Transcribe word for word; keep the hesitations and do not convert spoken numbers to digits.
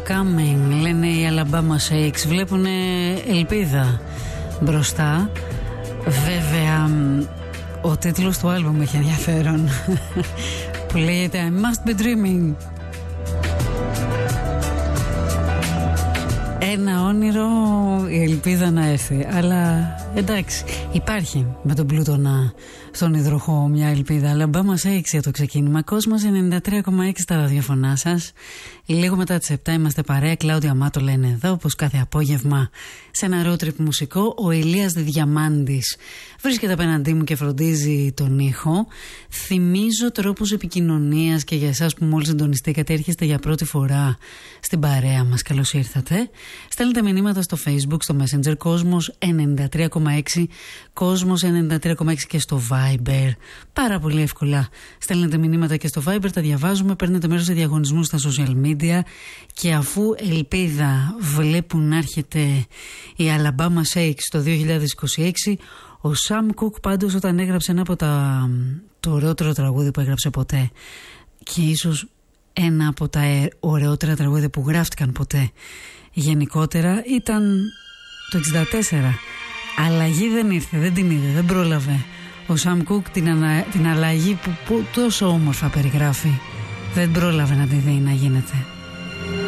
Coming, λένε οι Alabama Shakes. Βλέπουν ελπίδα μπροστά. Βέβαια, ο τίτλος του άλμπουμ έχει ενδιαφέρον που λέγεται I Must Be Dreaming. Ένα όνειρο, η ελπίδα να έρθει. Αλλά εντάξει, υπάρχει με τον Πλούτονα στον υδροχό μια ελπίδα. Αλλά μπάμα σε έξι το ξεκίνημα. Κόσμος ενενήντα τρία κόμμα έξι στα ραδιοφωνά σας. Λίγο μετά τις επτά είμαστε παρέα. Κλάουδια Μάτο λένε εδώ, όπως κάθε απόγευμα σε ένα road trip μουσικό. Ο Ηλίας Διαμάντης βρίσκεται απέναντί μου και φροντίζει τον ήχο. Θυμίζω τρόπους επικοινωνίας και για εσάς που μόλις συντονιστήκατε, έρχεστε για πρώτη φορά στην παρέα μας. Καλώς ήρθατε. Στέλνετε μηνύματα στο Facebook, στο Messenger, Κόσμος ενενήντα τρία κόμμα έξι, Κόσμος ενενήντα τρία κόμμα έξι και στο Viber. Πάρα πολύ εύκολα. Στέλνετε μηνύματα και στο Viber, τα διαβάζουμε, παίρνετε μέρος σε διαγωνισμούς στα social media. Και αφού ελπίδα βλέπουν να έρχεται η Alabama Shakes το δύο χιλιάδες είκοσι έξι, ο Sam Cooke πάντως όταν έγραψε ένα από τα το ωραιότερο τραγούδι που έγραψε ποτέ και ίσως ένα από τα ωραιότερα τραγούδια που γράφτηκαν ποτέ γενικότερα, ήταν το εξήντα τέσσερα. Αλλαγή δεν ήρθε, δεν την είδε, δεν πρόλαβε ο Sam Cooke την, ανα, την αλλαγή που, που τόσο όμορφα περιγράφει. Δεν πρόλαβε να τη δει να γίνεται.